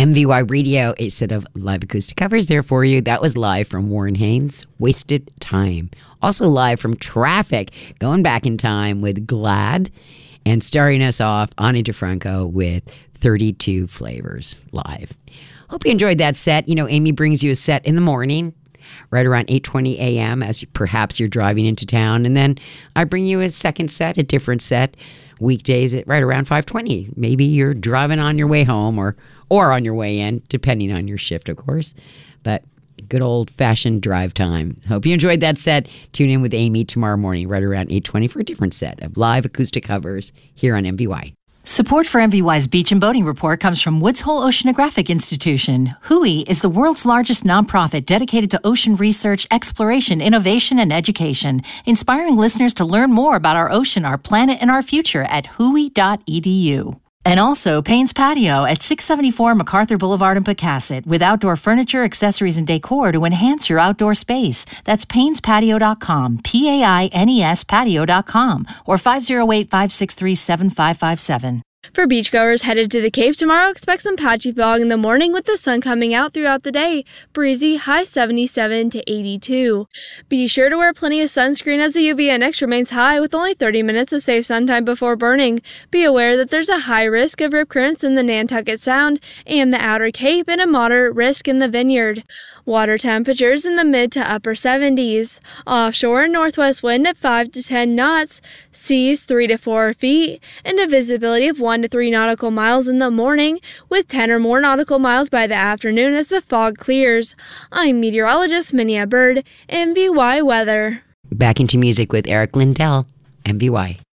MVY Radio, a set of live acoustic covers there for you. That was live from Warren Haynes, Wasted Time. Also live from Traffic, going back in time with Glad. And starting us off, Ani DiFranco with 32 Flavors live. Hope you enjoyed that set. You know, Amy brings you a set in the morning, right around 8:20 a.m. as perhaps you're driving into town. And then I bring you a second set, a different set, weekdays at right around 5:20. Maybe you're driving on your way home or on your way in, depending on your shift, of course. But good old-fashioned drive time. Hope you enjoyed that set. Tune in with Amy tomorrow morning, right around 8:20 for a different set of live acoustic covers here on MVY. Support for MVY's Beach and Boating Report comes from Woods Hole Oceanographic Institution. WHOI is the world's largest nonprofit dedicated to ocean research, exploration, innovation, and education, inspiring listeners to learn more about our ocean, our planet, and our future at whoi.edu. And also Payne's Patio at 674 MacArthur Boulevard in Pecasset with outdoor furniture, accessories, and decor to enhance your outdoor space. That's painespatio.com, P-A-I-N-E-S patio.com, or 508-563-7557. For beachgoers headed to the Cape tomorrow, expect some patchy fog in the morning with the sun coming out throughout the day. Breezy, high 77 to 82. Be sure to wear plenty of sunscreen as the UV index remains high with only 30 minutes of safe sun time before burning. Be aware that there's a high risk of rip currents in the Nantucket Sound and the Outer Cape and a moderate risk in the Vineyard. Water temperatures in the mid to upper 70s. Offshore, northwest wind at 5 to 10 knots, seas 3 to 4 feet, and a visibility of 1 to 3 nautical miles in the morning, with 10 or more nautical miles by the afternoon as the fog clears. I'm meteorologist Minia Bird, MVY Weather. Back into music with Eric Lindell, MVY.